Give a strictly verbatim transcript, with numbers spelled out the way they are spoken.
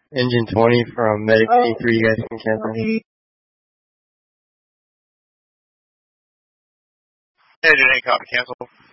Engine twenty from Medic Oh. P three, you guys can cancel me. Engine eight, copy, cancel.